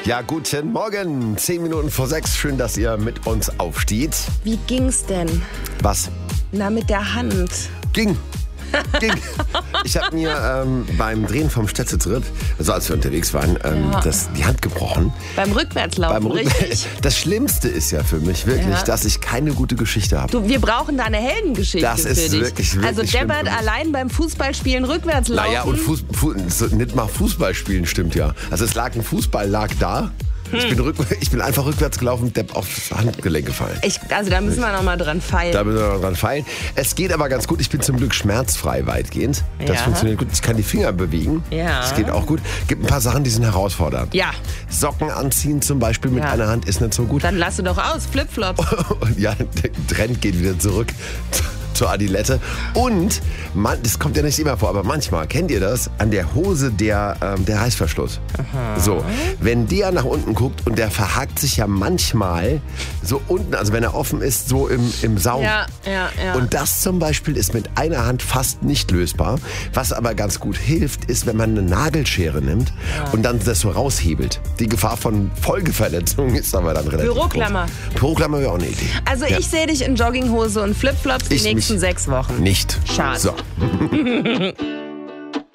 Ja, guten Morgen. 10 Minuten vor 6. Schön, dass ihr mit uns aufsteht. Wie ging's denn? Was? Na, mit der Hand. Ging. Ich habe mir beim Drehen vom Städtetritt, also als wir unterwegs waren, die Hand gebrochen. Beim Rückwärtslaufen, richtig? Das Schlimmste ist ja für mich wirklich, dass ich keine gute Geschichte habe. Du, wir brauchen da eine Heldengeschichte Das ist für dich. wirklich also schlimm Deppert für mich. allein beim Fußballspielen rückwärts laufen. Naja, und nicht mal Fußballspielen stimmt ja. Also ein Fußball lag da. Ich bin einfach rückwärts gelaufen und Depp aufs Handgelenk gefallen. Also da müssen wir noch mal dran feilen. Da müssen wir noch dran feilen. Es geht aber ganz gut. Ich bin zum Glück schmerzfrei weitgehend. Das Ja. funktioniert gut. Ich kann die Finger bewegen. Ja. Das geht auch gut. Gibt ein paar Sachen, die sind herausfordernd. Ja. Socken anziehen zum Beispiel mit einer Hand ist nicht so gut. Dann lass du doch aus, Flipflops. Und ja, der Trend geht wieder zurück zur Adilette. Und, das kommt ja nicht immer vor, aber manchmal, kennt ihr das? An der Hose der Reißverschluss. Aha. So, wenn der nach unten guckt und der verhakt sich ja manchmal so unten, also wenn er offen ist, so im Saum. Ja. Und das zum Beispiel ist mit einer Hand fast nicht lösbar. Was aber ganz gut hilft, ist, wenn man eine Nagelschere nimmt und dann das so raushebelt. Die Gefahr von Folgeverletzungen ist aber dann relativ Büroklammer. groß. Büroklammer wäre auch eine Idee. Also ich sehe dich in Jogginghose und Flipflops die nächsten 6 Wochen. Nicht. Schade. So.